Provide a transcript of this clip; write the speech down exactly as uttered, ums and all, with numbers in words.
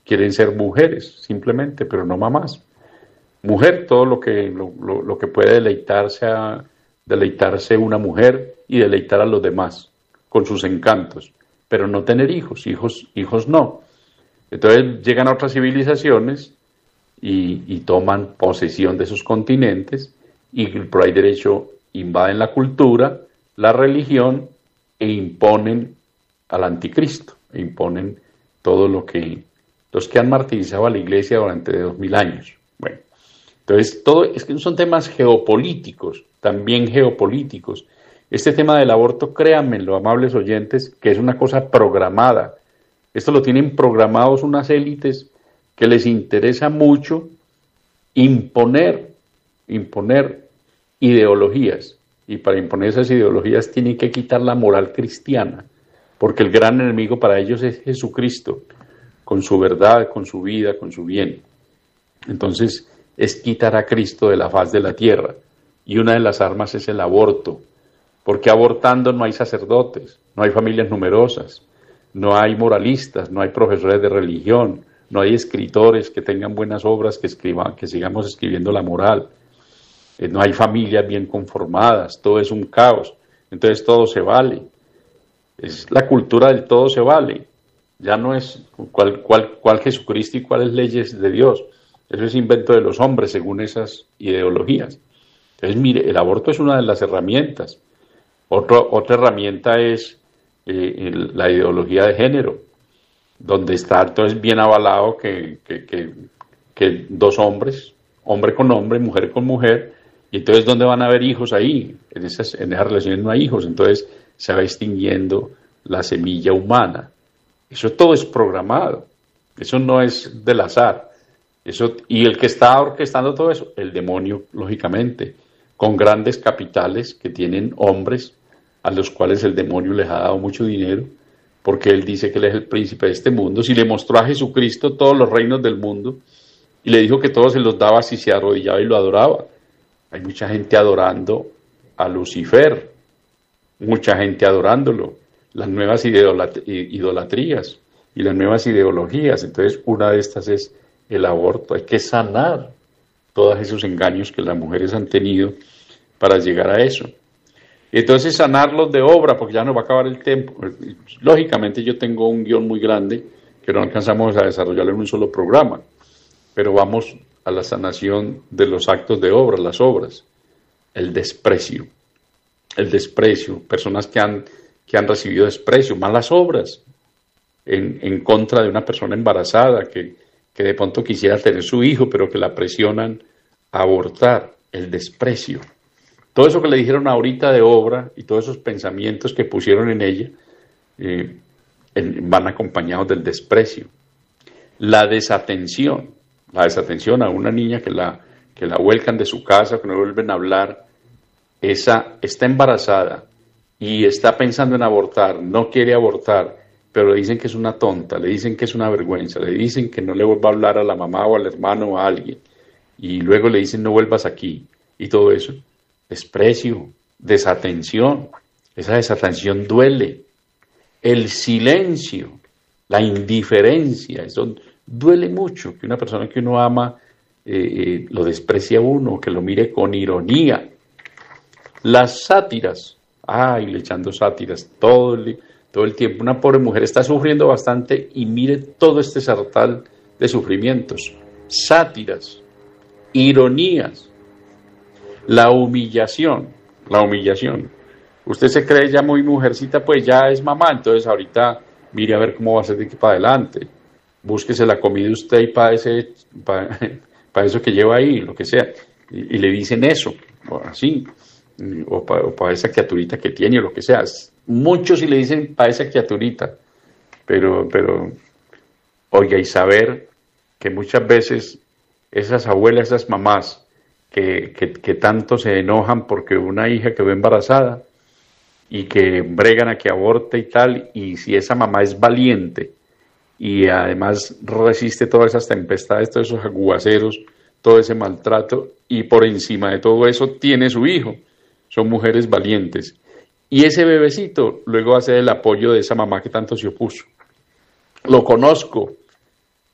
quieren ser mujeres, simplemente, pero no mamás. Mujer, todo lo que, lo, lo, lo que puede deleitarse, a, deleitarse una mujer y deleitar a los demás con sus encantos, pero no tener hijos, hijos, hijos no. Entonces llegan a otras civilizaciones y, y toman posesión de esos continentes y por ahí derecho invaden la cultura, la religión e imponen al anticristo, e imponen todo lo que los que han martirizado a la iglesia durante dos mil años. Bueno, entonces todo es que son temas geopolíticos, también geopolíticos. Este tema del aborto, créanme, los amables oyentes, que es una cosa programada. Esto lo tienen programados unas élites que les interesa mucho imponer, imponer ideologías. Y para imponer esas ideologías tienen que quitar la moral cristiana, porque el gran enemigo para ellos es Jesucristo, con su verdad, con su vida, con su bien. Entonces es quitar a Cristo de la faz de la tierra. Y una de las armas es el aborto, porque abortando no hay sacerdotes, no hay familias numerosas, no hay moralistas, no hay profesores de religión, no hay escritores que tengan buenas obras que escriban, que sigamos escribiendo la moral, eh, no hay familias bien conformadas, todo es un caos, entonces todo se vale. Es la cultura del todo se vale, ya no es cuál, cuál, cuál Jesucristo y cuáles leyes de Dios, eso es invento de los hombres según esas ideologías. Entonces mire, el aborto es una de las herramientas. Otro, otra herramienta es eh, el, la ideología de género, donde está entonces bien avalado que, que, que, que dos hombres, hombre con hombre, mujer con mujer, y entonces ¿dónde van a haber hijos ahí? En esas, en esas relaciones no hay hijos, entonces se va extinguiendo la semilla humana. Eso todo es programado, eso no es del azar. Eso, y el que está orquestando todo eso, el demonio, lógicamente, con grandes capitales que tienen hombres a los cuales el demonio les ha dado mucho dinero, porque él dice que él es el príncipe de este mundo. Si le mostró a Jesucristo todos los reinos del mundo y le dijo que todos se los daba si se arrodillaba y lo adoraba. Hay mucha gente adorando a Lucifer, mucha gente adorándolo, las nuevas idolatrías y las nuevas ideologías. Entonces una de estas es el aborto. Hay que sanar todos esos engaños que las mujeres han tenido para llegar a eso. Entonces sanarlos de obra, porque ya nos va a acabar el tiempo. Lógicamente yo tengo un guión muy grande que no alcanzamos a desarrollarlo en un solo programa, pero vamos a la sanación de los actos de obra, las obras, el desprecio, el desprecio, personas que han, que han recibido desprecio, malas obras en, en contra de una persona embarazada que, que de pronto quisiera tener su hijo, pero que la presionan a abortar, el desprecio. Todo eso que le dijeron ahorita de obra y todos esos pensamientos que pusieron en ella eh, en, van acompañados del desprecio. La desatención, la desatención a una niña que la, que la vuelcan de su casa, que no vuelven a hablar, esa está embarazada y está pensando en abortar, no quiere abortar, pero le dicen que es una tonta, le dicen que es una vergüenza, le dicen que no le vuelva a hablar a la mamá o al hermano o a alguien, y luego le dicen no vuelvas aquí, y todo eso. Desprecio, desatención, esa desatención duele, el silencio, la indiferencia, eso duele mucho, que una persona que uno ama eh, eh, lo desprecie a uno, que lo mire con ironía. Las sátiras, ay, le echando sátiras todo el, todo el tiempo, una pobre mujer está sufriendo bastante y mire todo este sartal de sufrimientos, sátiras, ironías. La humillación, la humillación. Usted se cree ya muy mujercita, pues ya es mamá, entonces ahorita mire a ver cómo va a ser de aquí para adelante. Búsquese la comida usted y para, ese, para, para eso que lleva ahí, lo que sea. Y, y le dicen eso, o así, o para, o para esa criaturita que tiene, o lo que sea. Muchos sí le dicen para esa criaturita, pero, pero, oiga, y saber que muchas veces esas abuelas, esas mamás, Que, que, que tanto se enojan porque una hija quedó embarazada y que bregan a que aborte y tal, y si esa mamá es valiente y además resiste todas esas tempestades, todos esos aguaceros, todo ese maltrato, y por encima de todo eso tiene su hijo, son mujeres valientes, y ese bebecito luego hace el apoyo de esa mamá que tanto se opuso. Lo conozco,